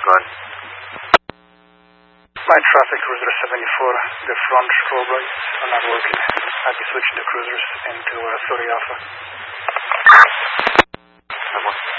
on. Light traffic, cruiser 74. The front strobe lights are not working. I'll be switching the cruisers into Sorry Alpha. Someone.